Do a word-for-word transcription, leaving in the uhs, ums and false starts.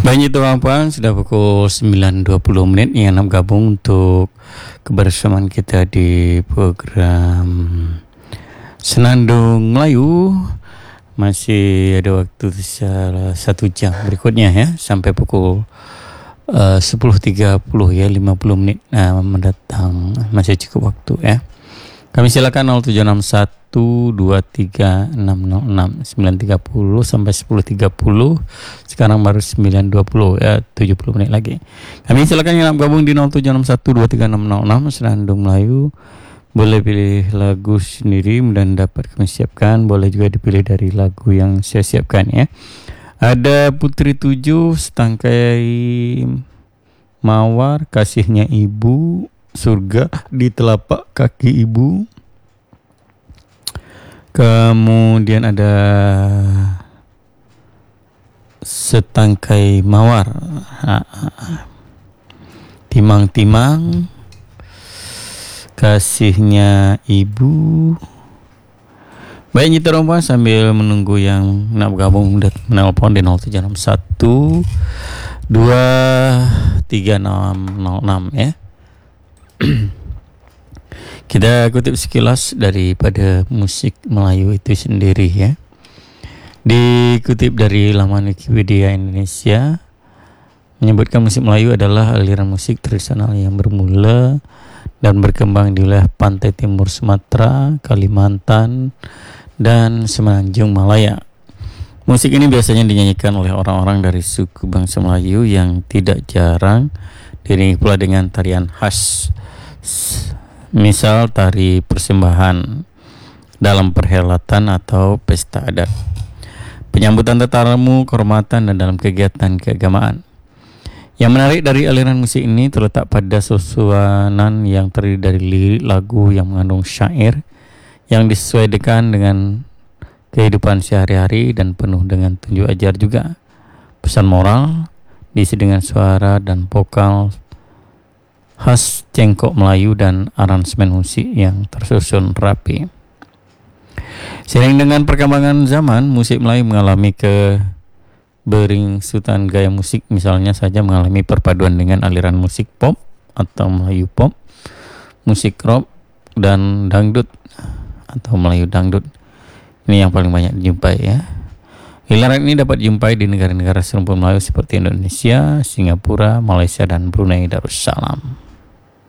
Banyak tuan-puan, sudah pukul sembilan dua puluh menit yang gabung untuk kebersamaan kita di program Senandung Melayu. Masih ada waktu salah satu jam berikutnya ya, sampai pukul uh, sepuluh tiga puluh ya, lima puluh menit nah, mendatang. Masih cukup waktu ya. Kami silakan nol tujuh enam satu dua tiga enam nol enam sembilan tiga nol sampai sepuluh tiga puluh. Sekarang baru sembilan dua puluh ya, tujuh puluh menit lagi. Kami silakan yang gabung di nol tujuh enam satu dua tiga enam nol enam Senandung Melayu. Boleh pilih lagu sendiri dan dapat kami siapkan. Boleh juga dipilih dari lagu yang saya siapkan ya. Ada Putri Tujuh, Setangkai Mawar, Kasihnya Ibu, Surga di Telapak Kaki Ibu. Kemudian ada Setangkai Mawar, Timang-timang, Kasihnya Ibu. Baik nyita rompa sambil menunggu yang nak bergabung dan menelpon di nol tujuh enam satu dua tiga enam nol enam ya. Kita kutip sekilas daripada musik Melayu itu sendiri ya. Dikutip dari laman Wikipedia Indonesia, menyebutkan musik Melayu adalah aliran musik tradisional yang bermula dan berkembang di wilayah pantai timur Sumatera, Kalimantan, dan Semenanjung Malaya. Musik ini biasanya dinyanyikan oleh orang-orang dari suku bangsa Melayu yang tidak jarang diiringi pula dengan tarian khas, misal tari persembahan dalam perhelatan atau pesta adat, penyambutan tetamu, kehormatan, dan dalam kegiatan keagamaan. Yang menarik dari aliran musik ini terletak pada susunan yang terdiri dari lirik lagu yang mengandung syair yang disesuaikan dengan kehidupan sehari-hari dan penuh dengan tunjuk ajar juga. Pesan moral diisi dengan suara dan vokal khas cengkok Melayu dan aransemen musik yang tersusun rapi. Seiring dengan perkembangan zaman, musik Melayu mengalami ke beringsutan gaya musik, misalnya saja mengalami perpaduan dengan aliran musik pop atau Melayu pop, musik rock, dan dangdut atau Melayu dangdut. Ini yang paling banyak dijumpai ya. Aliran ini dapat dijumpai di negara-negara serumpun Melayu seperti Indonesia, Singapura, Malaysia, dan Brunei Darussalam.